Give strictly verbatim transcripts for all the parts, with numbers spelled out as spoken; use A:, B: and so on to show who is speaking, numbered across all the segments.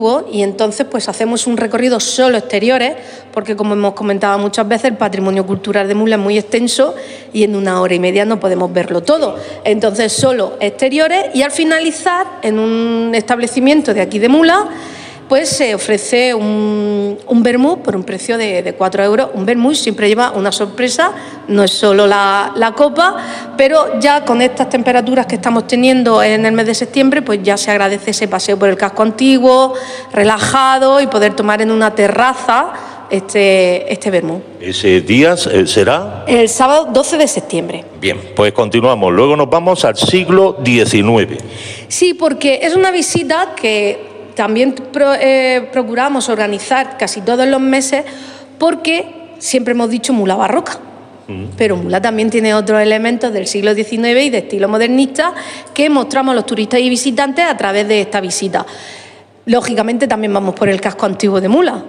A: y entonces pues hacemos un recorrido solo exteriores, porque como hemos comentado muchas veces, el patrimonio cultural de Mula es muy extenso y en una hora y media no podemos verlo todo. Entonces solo exteriores, y al finalizar en un establecimiento de aquí de Mula pues se ofrece un, un vermut por un precio de, de cuatro euros. Un vermut siempre lleva una sorpresa, no es solo la, la copa, pero ya con estas temperaturas que estamos teniendo en el mes de septiembre, pues ya se agradece ese paseo por el casco antiguo, relajado, y poder tomar en una terraza este, este vermut.
B: ¿Ese día será?
A: El sábado doce de septiembre.
B: Bien, pues continuamos. Luego nos vamos al siglo diecinueve.
A: Sí, porque es una visita que también pro, eh, procuramos organizar casi todos los meses, porque siempre hemos dicho Mula barroca, mm. pero Mula también tiene otros elementos del siglo diecinueve y de estilo modernista que mostramos a los turistas y visitantes a través de esta visita. Lógicamente también vamos por el casco antiguo de Mula.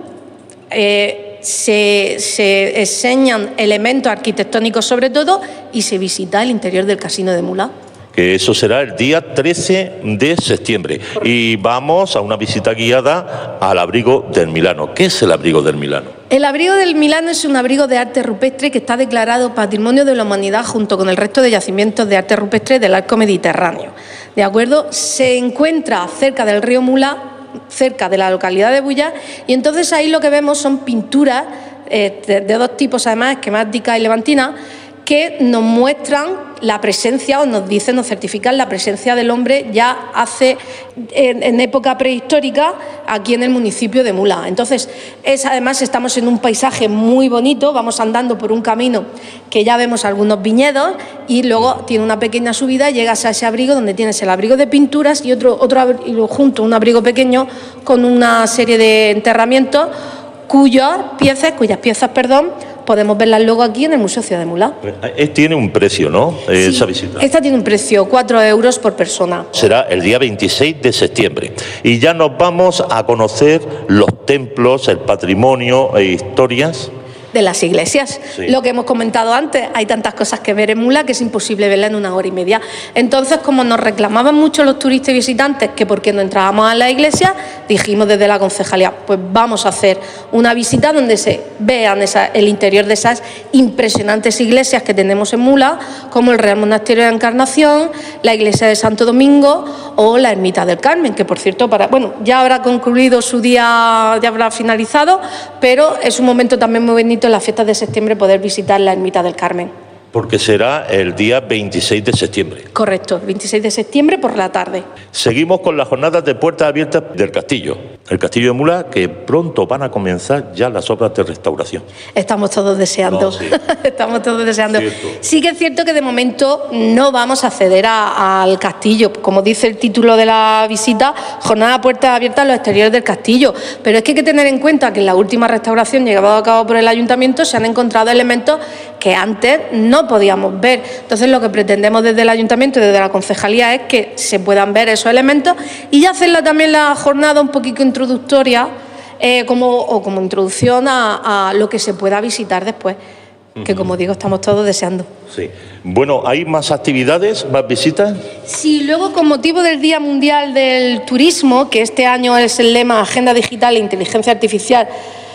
A: Eh, se, se enseñan elementos arquitectónicos sobre todo, y se visita el interior del casino de Mula.
B: Que eso será el día trece de septiembre. Y vamos a una visita guiada al abrigo del Milano. ¿Qué es el abrigo del Milano?
A: El abrigo del Milano es un abrigo de arte rupestre que está declarado Patrimonio de la Humanidad junto con el resto de yacimientos de arte rupestre del arco mediterráneo. ¿De acuerdo? Se encuentra cerca del río Mula, cerca de la localidad de Bullar, y entonces ahí lo que vemos son pinturas eh, de, de dos tipos, además, esquemática y levantina, que nos muestran la presencia, o nos dicen, nos certifican la presencia del hombre ya hace, en, en época prehistórica, aquí en el municipio de Mula. Entonces, es, además estamos en un paisaje muy bonito, vamos andando por un camino que ya vemos algunos viñedos, y luego tiene una pequeña subida, llegas a ese abrigo donde tienes el abrigo de pinturas y otro, otro y junto un abrigo pequeñño con una serie de enterramientos cuyas piezas, cuyas piezas, perdón, podemos verlas luego aquí en el Museo Ciudad de Mula.
B: Tiene un precio, ¿no?
A: Sí,
B: esa visita.
A: Esta tiene un precio, cuatro euros por persona.
B: Será el día veintiséis de septiembre. Y ya nos vamos a conocer los templos, el patrimonio e historias
A: de las iglesias. Sí. Lo que hemos comentado antes, hay tantas cosas que ver en Mula que es imposible verla en una hora y media. Entonces, como nos reclamaban mucho los turistas y visitantes que por qué no entrábamos a la iglesia, dijimos desde la concejalía, pues vamos a hacer una visita donde se vean esa, el interior de esas impresionantes iglesias que tenemos en Mula, como el Real Monasterio de Encarnación, la iglesia de Santo Domingo o la Ermita del Carmen, que por cierto, para, bueno, ya habrá concluido su día, ya habrá finalizado, pero es un momento también muy bonito en las fiestas de septiembre poder visitar la Ermita del Carmen.
B: Porque será el día veintiséis de septiembre.
A: Correcto, veintiséis de septiembre por la tarde.
B: Seguimos con las jornadas de puertas abiertas del castillo. El castillo de Mula, que pronto van a comenzar ya las obras de restauración.
A: Estamos todos deseando. No, sí. Estamos todos deseando.
B: Cierto.
A: Sí que es cierto que de momento no vamos a acceder a, al castillo. Como dice el título de la visita, jornada de puertas abiertas a los exteriores del castillo. Pero es que hay que tener en cuenta que en la última restauración llevada a cabo por el ayuntamiento se han encontrado elementos que antes no podíamos ver. Entonces lo que pretendemos desde el ayuntamiento y desde la concejalía es que se puedan ver esos elementos y ya hacerla también la jornada un poquito introductoria eh, como, o como introducción a, a lo que se pueda visitar después, uh-huh. que como digo estamos todos deseando.
B: Sí. Bueno, ¿hay más actividades, más visitas?
A: Sí, luego con motivo del Día Mundial del Turismo, que este año es el lema Agenda Digital e Inteligencia Artificial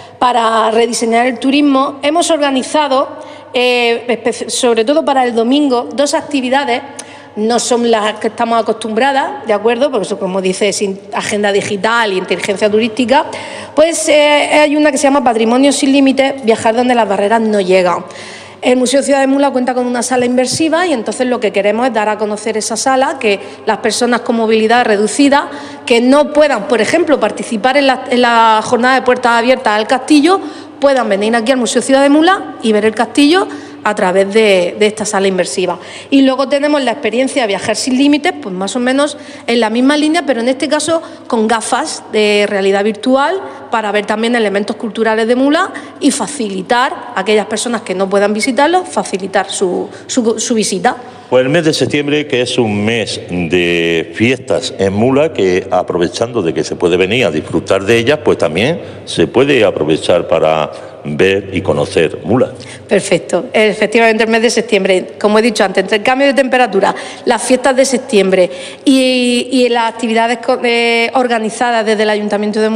A: para rediseñar el turismo, hemos organizado Eh, sobre todo para el domingo, dos actividades, no son las que estamos acostumbradas, ¿de acuerdo? Porque eso, como dice, es agenda digital y inteligencia turística, pues eh, hay una que se llama Patrimonio sin Límites, viajar donde las barreras no llegan. El Museo Ciudad de Mula cuenta con una sala inmersiva y entonces lo que queremos es dar a conocer esa sala, que las personas con movilidad reducida, que no puedan, por ejemplo, participar en la, en la jornada de puertas abiertas al castillo, puedan venir aquí al Museo Ciudad de Mula y ver el castillo a través de, de esta sala inmersiva. Y luego tenemos la experiencia de Viajar sin Límites, pues más o menos en la misma línea, pero en este caso con gafas de realidad virtual para ver también elementos culturales de Mula y facilitar a aquellas personas que no puedan visitarlo, facilitar su, su, su visita.
B: Pues el mes de septiembre, que es un mes de fiestas en Mula, que aprovechando de que se puede venir a disfrutar de ellas, pues también se puede aprovechar para ver y conocer Mula.
A: Perfecto. Efectivamente, el mes de septiembre, como he dicho antes, entre el cambio de temperatura, las fiestas de septiembre y, y las actividades eh, organizadas desde el Ayuntamiento de Mula,